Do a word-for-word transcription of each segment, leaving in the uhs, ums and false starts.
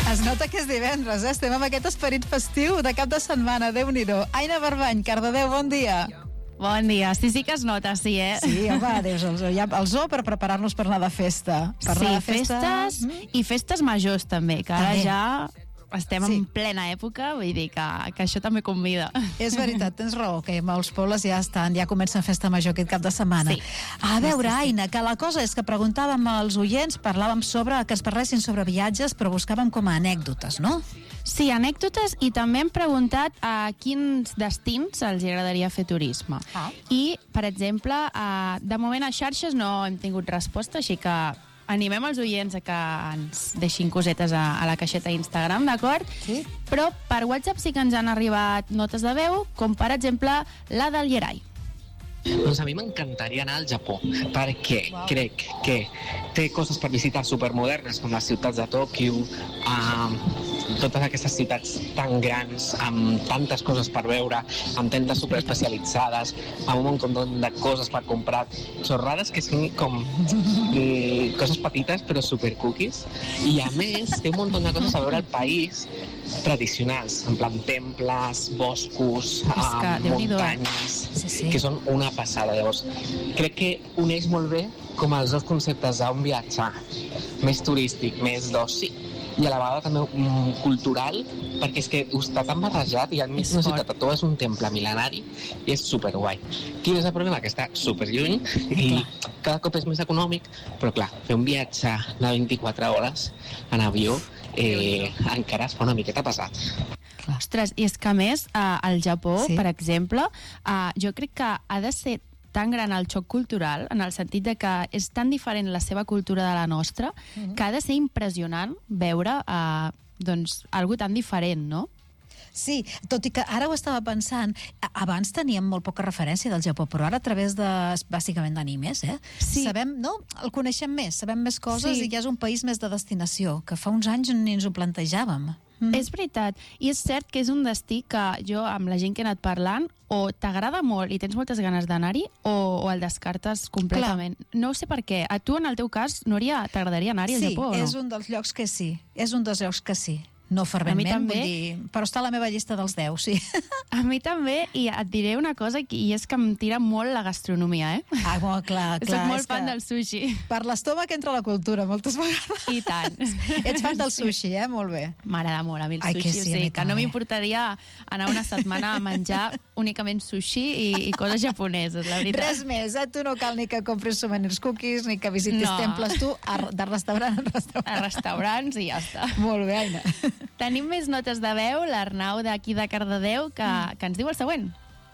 Es nota que és divendres, eh? Estem amb aquest esperit festiu de cap de setmana, Déu-n'hi-do. Aina Barbany, Cardedeu, bon dia. Bon dia, sí, sí que es nota, sí, eh? Sí, home, Déus, el, ja, el zoo per preparar-nos per anar de festa. Per sí, anar de festa... festes mm? i festes majors també, que ara també. ja estem Sí. en plena època, vull dir que, que això també convida. És veritat, tens raó, que molts pobles ja estan, ja comencen festa major aquest cap de setmana. Sí. A veure, Sí, sí, sí. Aina, que la cosa és que preguntàvem als oients, parlàvem sobre, que es parlessin sobre viatges, però buscàvem com a anècdotes, no? Sí, anècdotes, i també hem preguntat a quins destins els agradaria fer turisme. Ah. I, per exemple, a, de moment a xarxes no hem tingut resposta, així que animem els oients a que ens deixin cosetes a, a la caixeta Instagram, d'acord? Sí. Però per WhatsApp sí que ens han arribat notes de veu, com per exemple la del Yeray. Doncs a mi m'encantaria anar al Japó, perquè Wow. crec que té coses per visitar supermodernes, com les ciutats de Tòquio, um, totes aquestes ciutats tan grans, amb tantes coses per veure, amb tendes superespecialitzades, amb un munt de coses per comprar, xorrades que són com eh, coses petites però super cookies, i a més té un munt de coses a veure al país tradicionals, en plan temples, boscos, que um, Déu-n'hi-do, eh? muntanyes, Sí, sí. que són una passada. Llavors, crec que uneix molt bé com els dos conceptes d'un viatge més turístic, més d'oci, i a la vegada també um, cultural, perquè és que està tan barrejat i al mig És d'una fort. ciutat tot és un temple mil·lenari i és superguai. Quin és el problema? Que està superlluny i cada cop és més econòmic, però clar, fer un viatge de vint-i-quatre hores en avió eh, encara es fa una miqueta pesat. Ostres, i és que a més, eh, al Japó, Sí. sí. per exemple, eh, jo crec que ha de ser tan gran el xoc cultural, en el sentit de que és tan diferent la seva cultura de la nostra, Mhm. que ha de ser impressionant veure eh, doncs, algo tan diferent, no? Sí, tot i que ara ho estava pensant, a- abans teníem molt poca referència del Japó, però ara a través de, bàsicament d'animes, eh? Sí. Sabem, no? El coneixem més, sabem més coses Sí. i ja és un país més de destinació, que fa uns anys ni ens ho plantejàvem. Mm. És veritat, i és cert que és un destí que jo, amb la gent que he anat parlant, o t'agrada molt i tens moltes ganes d'anar-hi, o, o el descartes completament. Clar. No ho sé per què. A tu, en el teu cas, Núria, t'agradaria anar-hi al Sí, Japó o no? és un dels llocs que sí, és un dels llocs que sí. No ferventment, també. vull dir, però està a la meva llista dels deu, sí. A mi també, i et diré una cosa, i és que em tira molt la gastronomia, eh? Ah, bueno, clar, clar. Soc molt és fan que del sushi. per l'estómac entra la cultura, moltes vegades. I tant. Ets fan del sushi, eh? Molt bé. M'agrada molt a mi el Ai, sushi, que sí, o a sigui, mi que no també. m'importaria anar una setmana a menjar únicament sushi i, i coses japoneses, la veritat. Res més, eh? Tu no cal ni que compris souvenirs cookies, ni que visitis No. temples, tu a, de restaurant en restaurant. A restaurants i ja està. Molt bé, Aina. Tenim més notes de veu, l'Arnau d'aquí de Cardedeu, que, que ens diu el següent.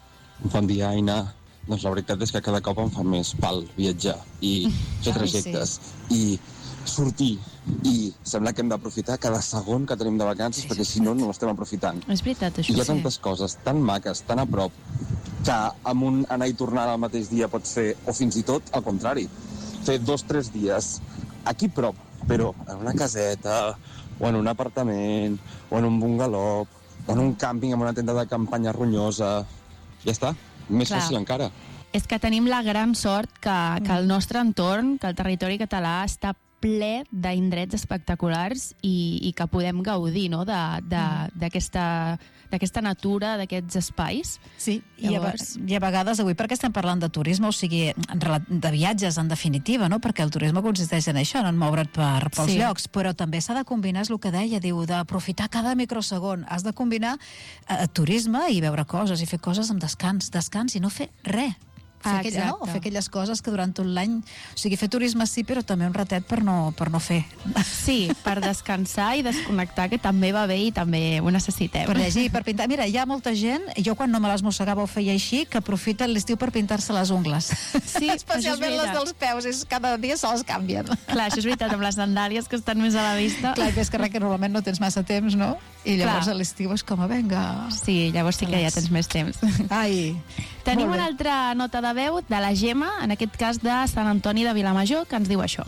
Bon dia, Aina. Doncs la veritat és que cada cop em fa més pal viatjar i fer Ai, trajectes i sortir, i sembla que hem d'aprofitar cada segon que tenim de vacances, Sí, perquè sí, si no, no l'estem aprofitant. És veritat, I això hi ha sí. tantes coses tan maques, tan a prop, que amb un anar i tornar al mateix dia pot ser, o fins i tot al contrari, fer dos o tres dies aquí a prop, però en una caseta, o en un apartament, o en un bungalou, o en un càmping amb una tenda de campanya ronyosa. Ja està, més Clar. fàcil encara. És que tenim la gran sort que, que el nostre entorn, que el territori català està ple d'indrets espectaculars i, i que podem gaudir, no?, de- de- d'aquesta d'aquesta natura, d'aquests espais. Sí, i a, Llavors- i a vegades avui perquè estem parlant de turisme, o sigui, en rela- de viatges en definitiva, no? Perquè el turisme consisteix en això, no en moure't per, pels Sí. llocs, però també s'ha de combinar, és el que deia, diu, d'aprofitar cada microsegon. Has de combinar eh, turisme i veure coses i fer coses amb descans, descans i no fer res. Fer, Ah, aquella, no? exacte. fer aquelles coses que durant tot l'any... O sigui, fer turisme sí, però també un ratet per no, per no fer. Sí, per descansar i desconnectar, que també va bé i també ho necessitem. Per llegir, per pintar. Mira, hi ha molta gent, jo quan no me les mossegava ho feia així, que aprofita l'estiu per pintar-se les ungles. Sí, això és Especialment les veritat. dels peus, és, cada dia se les canvien. Clar, això és veritat, amb les sandàlies que estan més a la vista. Clar, que és que res, que normalment no tens massa temps, no? I llavors Clar. a l'estiu és com a venga. Sí, llavors sí que ja tens més temps. Ai, Tenim molt bé. una altra nota de veu de la Gemma, en aquest cas de Sant Antoni de Vilamajor, que ens diu això.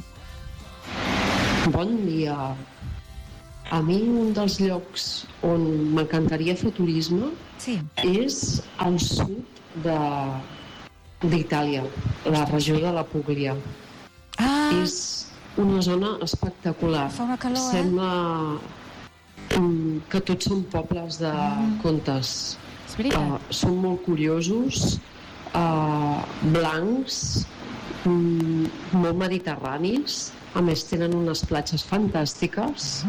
Bon dia. A mi un dels llocs on m'encantaria fer turisme Sí, és al sud de d'Itàlia, la regió de la Puglia. ah, És una zona espectacular. Fa una calor, eh? Sembla que tots són pobles de contes. És veritat. Uh, són molt curiosos, uh, blancs, um, molt mediterranis, a més tenen unes platges fantàstiques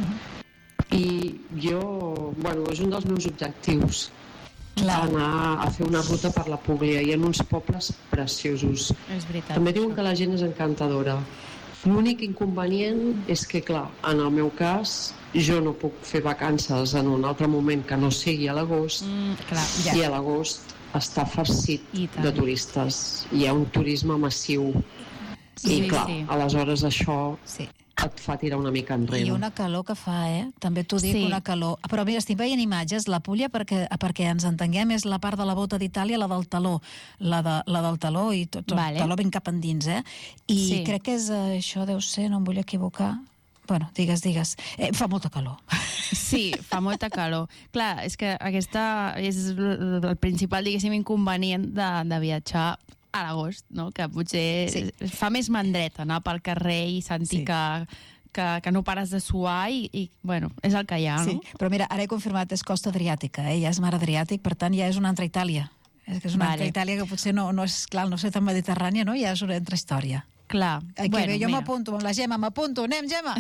i jo, bueno, és un dels meus objectius. Clar. Anar a fer una ruta per la Públia. Hi ha uns pobles preciosos. És veritat. També diuen això. que la gent és encantadora. L'únic inconvenient és que, clar, en el meu cas, jo no puc fer vacances en un altre moment que no sigui a l'agost, Mm, clar, ja. i a l'agost està farcit I tant. de turistes. Hi ha un turisme massiu. Sí, I, clar, sí. aleshores això Sí. et fa tirar una mica enrere. I una calor que fa, eh? També t'ho dic, Sí. una calor. Però mira, estic veient imatges, la Puglia, perquè, perquè ens entenguem, és la part de la bota d'Itàlia, la del taló. La, de, la del taló i tot, tot Vale. el taló ben cap endins, eh? I Sí. crec que és, eh, això deu ser, no em vull equivocar. Bueno, digues, digues. Eh, fa molta calor. Sí, fa molta calor. Clar, és que aquesta és el el principal, diguéssim, inconvenient de, de viatjar a l'agost, no? Que potser Sí. fa més mandret anar pel carrer i sentir Sí. que, que, que no pares de suar i, i, bueno, és el que hi ha, no? Sí, però mira, ara he confirmat, és costa adriàtica, eh? Ja és mar Adriàtic, per tant ja és una altra Itàlia. És que és una Vale. altra Itàlia que potser no, no és, clar, no sé tan mediterrània, no? Ja és una altra història. Clar. Aquí bueno, bé, jo mira. m'apunto amb la Gemma, m'apunto, anem, Gemma!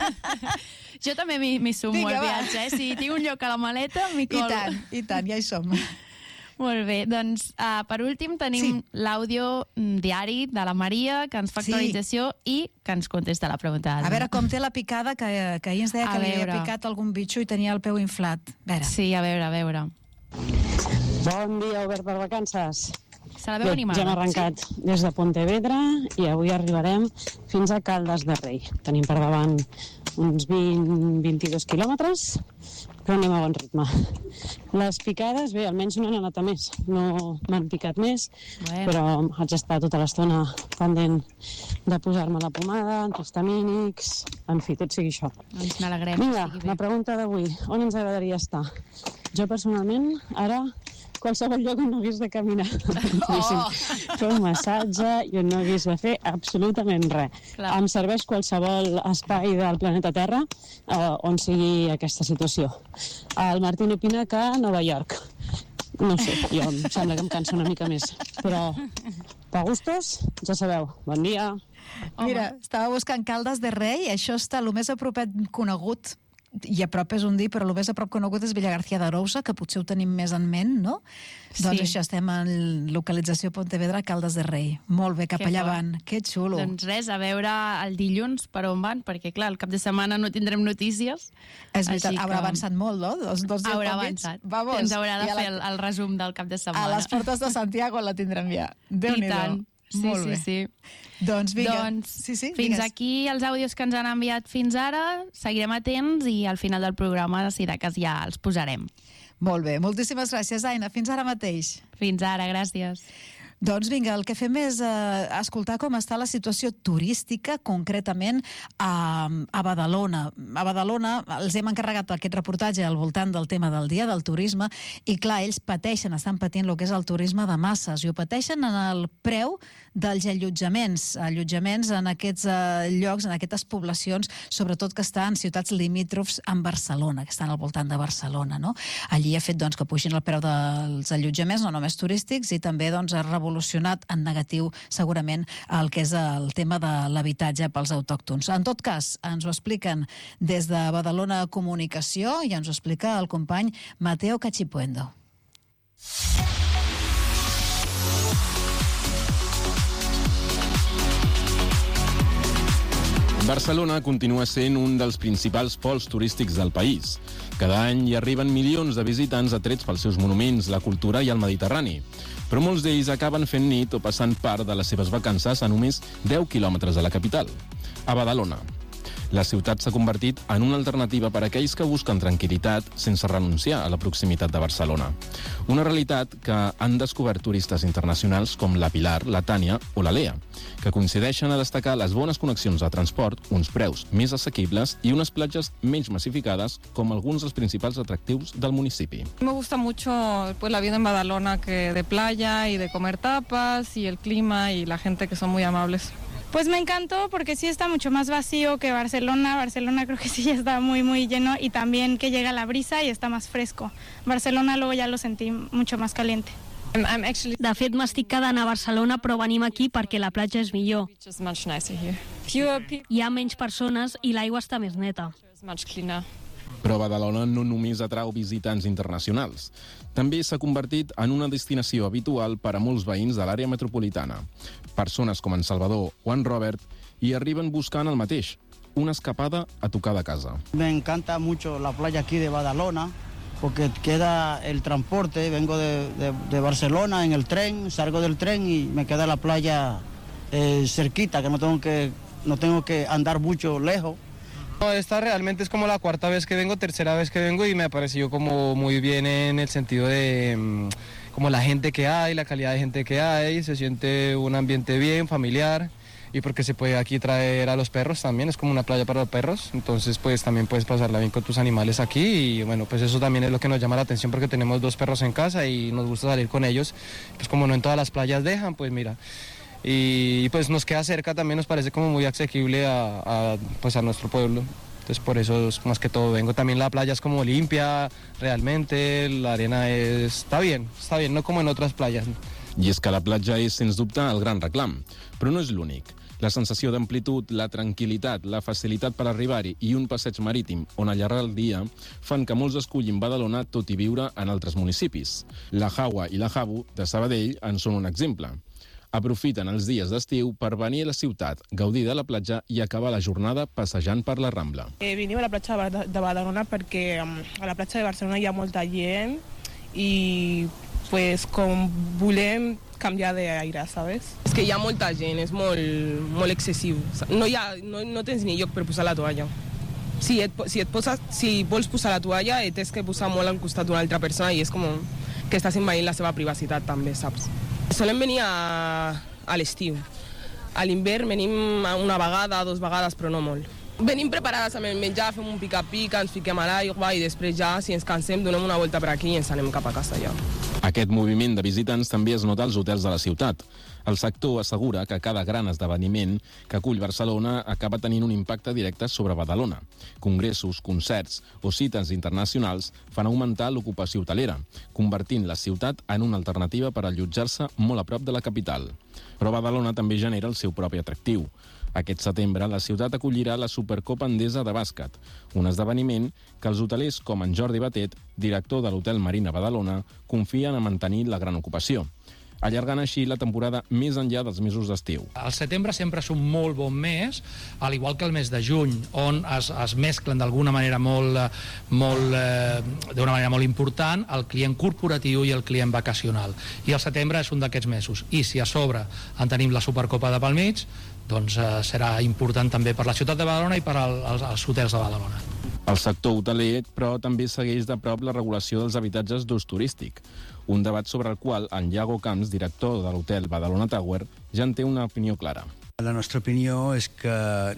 Jo també m'hi m'hi sumo Vinga, al va. viatge, eh? Si tinc un lloc a la maleta, m'hi I colo. tant, i tant, ja hi som. Molt bé, doncs uh, per últim tenim Sí. l'àudio mm, diari de la Maria, que ens fa Sí. actualització i que ens contesta la pregunta. A veure com té la picada, que, que ahir ens deia A que li havia veure. picat algun bitxo i tenia el peu inflat. A veure. Sí, a veure, a veure. Bon dia, Obert per Vacances. Se la veu Bé, animada. ja hem arrencat sí? des de Pontevedra i avui arribarem fins a Caldes de Rei. Tenim per davant uns vint a vint-i-dos quilòmetres, però anem a bon ritme. Les picades, bé, almenys no n'han anat a més. No m'han picat més, Bueno. però haig d'estar tota l'estona pendent de posar-me la pomada, antihistamínics, en fi, tot sigui això. Doncs n'alegrem. Vinga, estigui bé. la pregunta d'avui. On ens agradaria estar? Jo, personalment, ara, qualsevol lloc on no hagués de caminar. Oh! Fer un massatge i on no hagués de fer absolutament res. Clar. Em serveix qualsevol espai del planeta Terra eh, on sigui aquesta situació. El Martín opina que a Nova York. No sé, jo em sembla que em cansa una mica més. Però, per gustos, ja sabeu. Bon dia. Home. Mira, estava buscant Caldes de Rei, això està el més a propet conegut, i a prop és un dir, però el més a prop conegut és Villagarcía d'Arousa, que potser ho tenim més en ment, no? Sí. Doncs això, estem en localització Pontevedra, Caldes de Rei. Molt bé, cap Que allà fort. van. Que xulo. Doncs res, a veure el dilluns per on van, perquè clar, el cap de setmana no tindrem notícies. És veritat, així haurà que- avançat molt, no? Dos, dos dies Haurà poquets. avançat. Vamos. Ens haurà de I a la- fer el, el resum del cap de A setmana. les portes de Santiago la tindrem ja. I Déu-n'hi-do. tant. Sí, Molt sí, bé. sí. Doncs vinga. Doncs sí, sí, fins digues. aquí els àudios que ens han enviat fins ara. Seguirem atents i al final del programa, si de cas, ja els posarem. Molt bé, moltíssimes gràcies, Aina. Fins ara mateix. Fins ara, gràcies. Doncs vinga, el que fem és eh, escoltar com està la situació turística, concretament a, a Badalona. A Badalona els hem encarregat aquest reportatge al voltant del tema del dia del turisme i, clar, ells pateixen, estan patint el que és el turisme de masses i ho pateixen en el preu dels allotjaments, allotjaments en aquests eh, llocs, en aquestes poblacions, sobretot que estan en ciutats limítrofs amb Barcelona, que estan al voltant de Barcelona, no? Allí ha fet doncs, que pugin el preu dels allotjaments, no només turístics, i també doncs, ha revolucionat en negatiu segurament el que és el tema de l'habitatge pels autòctons. En tot cas, ens ho expliquen des de Badalona Comunicació i ens ho explica el company Mateo Cachipuendo. Barcelona continua sent un dels principals pols turístics del país. Cada any hi arriben milions de visitants atrets pels seus monuments, la cultura i el Mediterrani. Però molts d'ells acaben fent nit o passant part de les seves vacances a només deu quilòmetres de la capital, a Badalona. La ciutat s'ha convertit en una alternativa per a aquells que busquen tranquil·litat sense renunciar a la proximitat de Barcelona. Una realitat que han descobert turistes internacionals com la Pilar, la Tània o la Lea, que coincideixen a destacar les bones connexions de transport, uns preus més assequibles i unes platges menys massificades com alguns dels principals atractius del municipi. Me gusta mucho pues, la vida en Badalona, que de playa y de comer tapas y el clima y la gente que son muy amables. Pues me encantó porque sí está mucho más vacío que Barcelona. Barcelona creo que sí ya está muy, muy lleno y también que llega la brisa y está más fresco. Barcelona luego ya lo sentí mucho más caliente. De fet, m'estic quedant a Barcelona, però venim aquí perquè la platja és millor. Hi ha menys persones i l'aigua està més neta. Però Badalona no només atrau visitants internacionals. També s'ha convertit en una destinació habitual per a molts veïns de l'àrea metropolitana. Persones com en Salvador o en Robert hi arriben buscant el mateix, una escapada a tocar de casa. Me encanta mucho la playa aquí de Badalona, porque queda el transporte, vengo de, de, de Barcelona en el tren, salgo del tren y me queda la playa eh, cerquita, que no tengo que, no tengo que andar mucho lejos. Esta realmente es como la cuarta vez que vengo, tercera vez que vengo y me ha parecido como muy bien en el sentido de como la gente que hay, la calidad de gente que hay, se siente un ambiente bien, familiar. Y porque se puede aquí traer a los perros también, es como una playa para los perros, entonces pues también puedes pasarla bien con tus animales aquí y bueno, pues eso también es lo que nos llama la atención porque tenemos dos perros en casa y nos gusta salir con ellos, pues como no en todas las playas dejan, pues mira, y pues nos queda cerca también, nos parece como muy asequible a, a, pues a nuestro pueblo. Entonces por eso es más que todo vengo. También la playa es como limpia, realmente, la arena es, está bien, está bien, no como en otras playas. I és que la platja és, sens dubte, el gran reclam. Però no és l'únic. La sensació d'amplitud, la tranquil·litat, la facilitat per arribar-hi i un passeig marítim on allargar el dia fan que molts escullin Badalona tot i viure en altres municipis. La Jaua i la Jabu, de Sabadell, en són un exemple. Aprofiten els dies d'estiu per venir a la ciutat, gaudir de la platja i acabar la jornada passejant per la Rambla. Eh, venim a la platja de Badalona perquè a la platja de Barcelona hi ha molta gent i pues, com volem canviar d'aire, ¿sabes? És que hi ha molta gent, és molt, molt excessiu. No, hi ha, no, no tens ni lloc per posar la toalla. Si, et, si, et poses, si vols posar la toalla, et tens que posar molt al costat d'una altra persona i és com que estàs envaint la seva privacitat també, saps? Solem venir a, a l'estiu. A l'hivern venim una vegada, dues vegades, però no molt. Venim preparades amb el menjar, fem un pica-pica, ens fiquem a l'aigua i després ja, si ens cansem, donem una volta per aquí i ens anem cap a casa ja. Aquest moviment de visitants també es nota als hotels de la ciutat. El sector assegura que cada gran esdeveniment que acull Barcelona acaba tenint un impacte directe sobre Badalona. Congressos, concerts o cites internacionals fan augmentar l'ocupació hotelera, convertint la ciutat en una alternativa per allotjar-se molt a prop de la capital. Però Badalona també genera el seu propi atractiu. Aquest setembre, la ciutat acollirà la Supercopa Endesa de bàsquet, un esdeveniment que els hotelers com en Jordi Batet, director de l'Hotel Marina Badalona, confien a mantenir la gran ocupació, allargant així la temporada més enllà dels mesos d'estiu. El setembre sempre és un molt bon mes, al igual que el mes de juny, on es, es mesclen d'alguna manera molt, molt, eh, d'una manera molt important el client corporatiu i el client vacacional. I el setembre és un d'aquests mesos. I si a sobre en tenim la Supercopa de pel mig, doncs eh, serà important també per la ciutat de Badalona i per al, als, als hotels de Badalona. El sector hoteler, però, també segueix de prop la regulació dels habitatges d'ús turístic, un debat sobre el qual en Iago Camps, director de l'hotel Badalona Tower, ja en té una opinió clara. La nostra opinió és que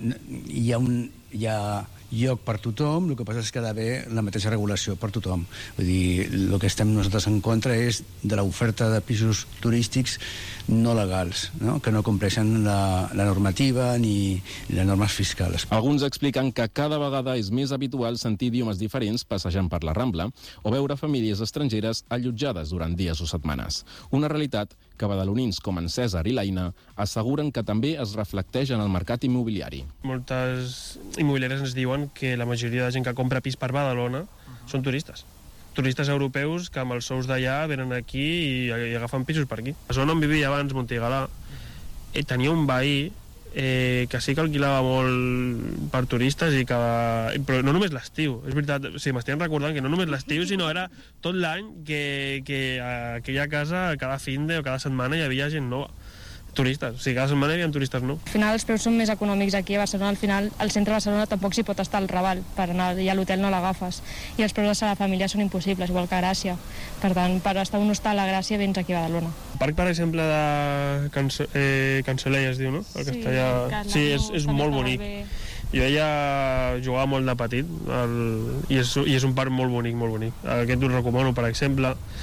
hi ha, un, hi ha lloc per tothom, el que passa és que ha d'haver la mateixa regulació per tothom. Vull dir, el que estem nosaltres en contra és de l'oferta de pisos turístics no legals, no? Que no compleixen la, la normativa ni les normes fiscals. Alguns expliquen que cada vegada és més habitual sentir idiomes diferents passejant per la Rambla o veure famílies estrangeres allotjades durant dies o setmanes. Una realitat que badalonins com en Cèsar i l'Aina asseguren que també es reflecteix en el mercat immobiliari. Moltes immobiliàries ens diuen que la majoria de gent que compra pis per Badalona són turistes. Turistes europeus que amb els sous d'allà venen aquí i, i agafen pisos per aquí. A zona on vivia abans, Montigalà, eh, tenia un veí eh, que sí que alquilava molt per turistes, i que, però no només l'estiu. És veritat, o sigui, m'estic recordant que no només l'estiu, sinó era tot l'any que, que a aquella casa cada fin de o cada setmana hi havia gent nova. Turistes, o sigui, cada setmana hi havia turistes, no? Al final els preus són més econòmics aquí a Barcelona, al final al centre de Barcelona tampoc s'hi pot estar al Raval, per anar i a l'hotel no l'agafes, i els preus de Sala Família són impossibles, igual que a Gràcia. Per tant, per estar un hostal a Gràcia vens aquí a Badalona. El parc, per exemple, de Canso, eh, Cansolella es diu, no? El sí, castellà... sí, és, és molt bonic. Bé. Jo ella jugava molt de petit el, i, és, i és un parc molt bonic, molt bonic. Aquest us recomano, per exemple.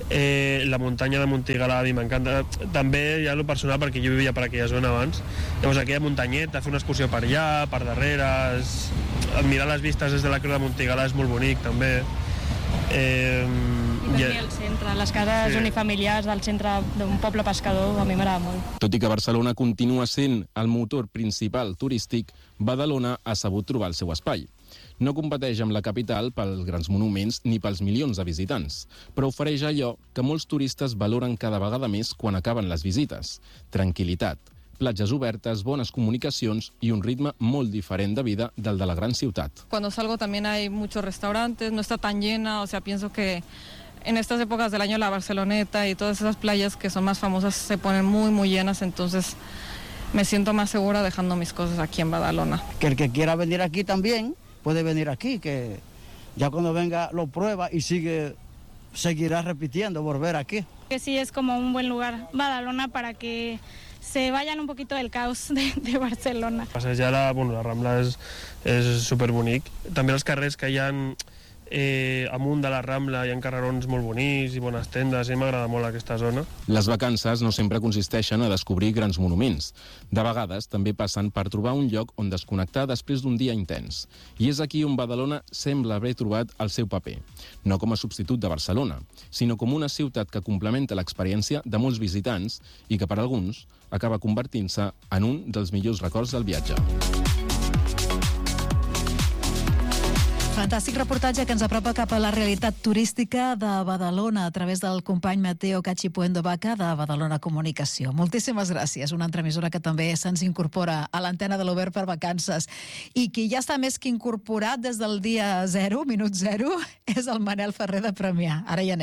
Eh, la muntanya de Montigalà a mi m'encanta. També ja lo personal, perquè jo vivia per aquella zona abans. Llavors aquella muntanyeta, fer una excursió per allà, per darrere, és... mirar les vistes des de la Creu de Montigalà és molt bonic també. Eh, I també el centre, les cases sí. unifamiliars del centre d'un poble pescador, a mi m'agrada molt. Tot i que Barcelona continua sent el motor principal turístic, Badalona ha sabut trobar el seu espai. No competeix amb la capital pels grans monuments ni pels milions de visitants, però ofereix allò que molts turistes valoren cada vegada més quan acaben les visites: tranquil·litat, platges obertes, bones comunicacions y un ritmo molt diferent de vida del de la gran ciutat. Cuando salgo también hay muchos restaurantes, no está tan llena, o sea, pienso que en estas épocas del año la Barceloneta y todas esas playas que son más famosas se ponen muy, muy llenas, entonces me siento más segura dejando mis cosas aquí en Badalona. Que el que quiera venir aquí también puede venir aquí, que ya cuando venga lo prueba y sigue, seguirá repitiendo, volver aquí. Que sí es como un buen lugar, Badalona, para que se vayan un poquito del caos de, de Barcelona. Passejar la, bueno, la Rambla és, és superbonic. També els carrers que hi ha eh, amunt de la Rambla hi ha carrerons molt bonics i bones tendes, i m'agrada molt aquesta zona. Les vacances no sempre consisteixen a descobrir grans monuments. De vegades també passen per trobar un lloc on desconnectar després d'un dia intens. I és aquí on Badalona sembla haver trobat el seu paper. No com a substitut de Barcelona, sinó com una ciutat que complementa l'experiència de molts visitants i que per alguns acaba convertint-se en un dels millors records del viatge. Fantàstic reportatge que ens apropa cap a la realitat turística de Badalona a través del company Mateo Cachipuendo Vaca de Badalona Comunicació. Moltíssimes gràcies. Una altra emissora que també se'ns incorpora a l'antena de l'Obert per Vacances i qui ja està més que incorporat des del dia zero, minut zero, és el Manel Ferrer de Premià. Ara ja anem.